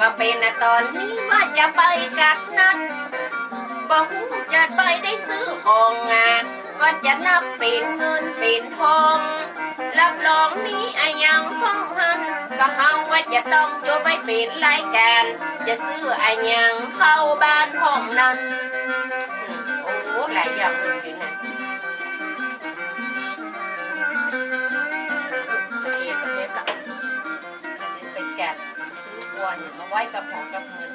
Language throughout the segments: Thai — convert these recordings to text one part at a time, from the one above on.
ก็เป็นตอนนี้ว่าจะไปกัดนัดบอกจะไปได้ซื้อของงานก็จะนับเป็นเงินเป็นทองรับรองมีอะยังพ้องหันก็เฮาว่าจะต้องจดไว้เป็นรายการจะซื้ออะยังเข้าบ้านห้องนั้นโอ้หลายอย่างเลยอยู่นะไปจัดซื้อควนมาไว้กับของกับเงิน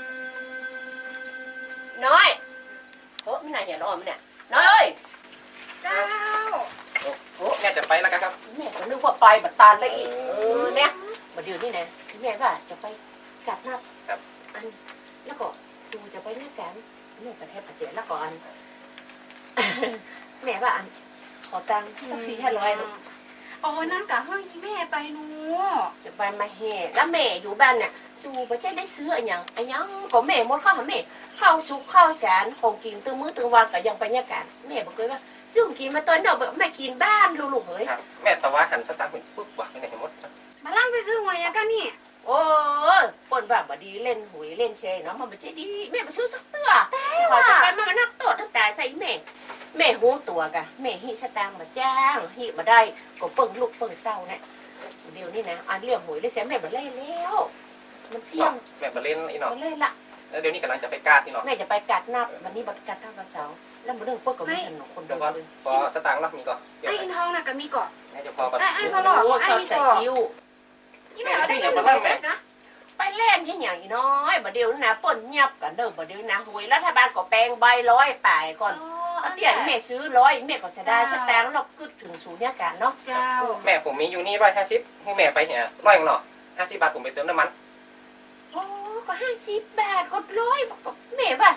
น้อยโอ้ไม่น่าอย่านอนมันเนี่ยน้อยเอ้ยเจ้าโอ้แม่จะไปแล้วครับแม่ก็นึกว่าไปบัดตาลเลยอีกเนี่ยมาเดี๋ยวนี้นะแม่ว่าจะไปกัดนับอันแล้วก็ซูจะไปหน้าแกมแม่ประเทศประเทศแล้วก็อันแม่ว่าอันขอตังค์สัก400-500ลูกอ๋อนั่นกะเฮ้ยแม่ไปหนูจะไปมาเฮแล้วแม่อยู่บ้านเนี่ยซูก็จะได้ซื้ออันยังก็แม่หมดข้าวแม่ข้าวสุกข้าวสารของกินตึงมื้อตึงวันก็ยังไปเนี่ยกันแม่บอกเลยว่าซื้อของกินมาตัวเดียวไม่กินบ้านลูกเฮ้ยแม่ตะว่าหันสตาร์ทปุ๊บว่ะไม่ไหนหมดมาล่างไปซื้อหวยกันนี่โอ้ปนแบบบดีเล่นหวยเล่นเชยเนาะมันไม่ใช่ดีแม่มาซื้อสักเตื้อขอจะไปมานับตัวตั้งแต่ใส่แม่หูตัวกะแม่หิสตางมาจ้างหิมาได้ก็เปิ่งลูกเปิ่งเต้าเนี่ยเดี๋ยวนี้นะอันเรื่องหวยเล่นเชยแม่มาเล่นแล้วมันเสี่ยงแม่มาเล่นอีน้องเล่นละแล้วเดี๋ยวนี้กำลังจะไปกาดอีน้องแม่จะไปกัดนับวันนี้บัดกัดนับวันเสาร์แล้วมาเรื่องเปิ่งกับแม่คนเดียวเลยพอสตางค์รับมีก่อนไอ้อินทองน่ะก็มีก่อนแม่จะพอก่อนไอ้พอหลอกไอ้ใส่คิ้วนี่แม่เอาได้ยังไงนะไปเล่นยังอย่างน้อยบ่เดี๋ยวนะป่นเงียบกันเด้อบ่เดี๋ยวนะหวยรัฐบาลก็แปลงใบ100ป่ายก่อนเตี้ยแม่ซื้อ100แม่ก็จะได้สตางค์เรากึดถึงศูนย์เนี่ยกันเนาะเจ้าแม่ผมมีอยู่นี่150ให้แม่ไปเนี่ย100เนาะ50 บาทผมไปเติมน้ำมันโอ้ก็50 บาทก็100ก็แม่ว่า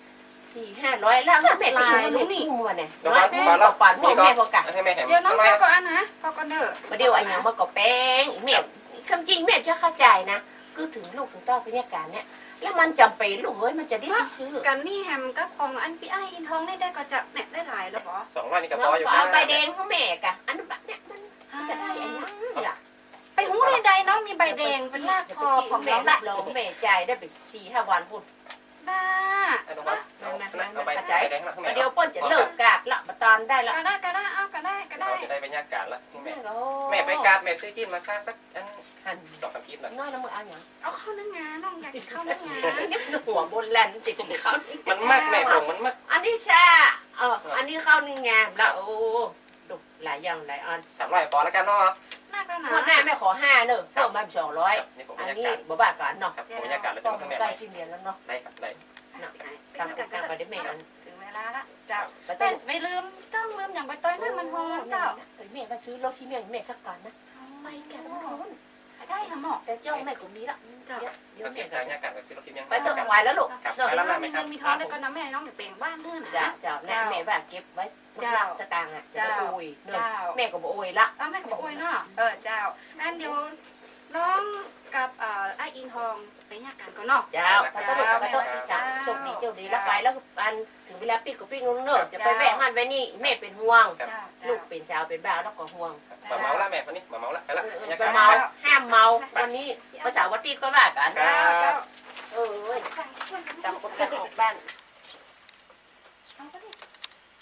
400-500แล้วแม่ตีให้ลูกนี่มัวเนี่ยน้อยมาแล้วปั่นแม่พอกะให้แม่เห็นเดี๋ยวน้องแม่ก็อันนะพอก็เด้อบ่เดี๋ยวอันยังบ่ก็แป้งแม่คำจริงแม่จะเข้าใจนะคือถึงลูกถึงเต้าไปเนี่ยการเนี่ยแล้วมันจำเป็นลูกเฮ้ยมันจะได้ซื้อกันนี่แฮมก็พองอันพี่ไอ้อินทองได้ก็จะเนี่ยได้หลายแล้วบอ 200นี่ก็พออยู่เอาใบแดงของแม่กะอันแบบเนี่ยมันจะได้อันนั้นล่ะไปหูใดน้องมีใบแดงเป็นลากคอของแม่น้องละลองแม่ใจได้ไป4-5 วันพูดบ้ามาใจเดี๋ยวป้นจะเลิกกาดละมาตอนได้ละก็ได้เอาก็ได้จะได้บรรยากาศละแม่ไปกาดแม่ซื้อจีนมาสักอัน2-3 กิโลน้อยแล้วมือเอาอย่างเอาข้าวนึ่งงาน้องอยากกินข้าวนึ่งงาเนี่ยหัวบนแลนจิกเขามันมากแม่ส่งมันมากอันนี้ชาอันนี้ข้าวนึ่งงาแล้วโอ้ดูหลายอย่างหลายอัน 300พอแล้วกันเนาะน่ากันนะวันหน้าแม่ขอ5เนอะเพิ่มมา200อันนี้บ่บากันเนาะบรรยากาศแล้วจะใกล้สิ้นเดือนแล้วเนาะได้ครับได้ตามกันไปได้แม่ถึงเวลาละเจ้าไม่ลืมต้องลืมอย่างใบต้อยนั่นมันฮอนเจ้าแม่มาซื้อรถที่แม่สักก่อนนะไปกันมันฮอนได้ค่ะหมอแต่เจ้าแม่ก็มีละเจ้าเดี๋ยวแม่จะบรรยากาศไปซื้อรถที่ยังไปส่งไว้แล้วลูกไปแล้วมีเงินมีทองได้ก็นะแม่น้องอย่าเปล่งบ้านเพื่อนนะเจ้าแม่ว่าเก็บไว้เจ้าสตางค์อ่ะจะโอยเจ้าแม่ก็บอกโอยละแม่ก็บอกโอยเนาะเจ้าอันเดียวน้องกับไอ้อินทองไปยากกันก็เนาะเจ้าไปโต๊ะจ้าโชคดีแล้วไปแล้วอันถึงเวลาปิ๊กก็ปิ๊กนุ่งเนอะจะไปแวะหันไปนี่แม่เป็นห่วงลูกเป็นสาวเป็นบ่าวแล้วก็ห่วงมาเมาละแม่วันนี้มาเมาละไปละเมาห้ามเมาวันนี้ภาษาวัดตีก็ว่ากันจำคนกันออกบ้าน